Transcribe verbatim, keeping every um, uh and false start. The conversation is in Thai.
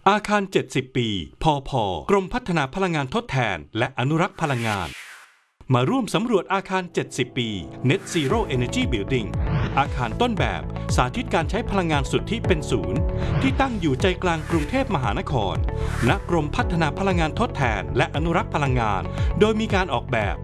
อาคาร เจ็ดสิบ ปี พพ กรมพัฒนาพลังงานทดแทนและอนุรักษ์พลังงานมาร่วมสำรวจอาคาร เจ็ดสิบ ปี Net Zero Energy Building อาคารต้นแบบสาธิตการใช้พลังงานสุทธิเป็นศูนย์ที่ตั้งอยู่ใจกลางกรุงเทพมหานครณกรมพัฒนาพลังงานทดแทนและอนุรักษ์พลังงานโดยมีการออกแบบ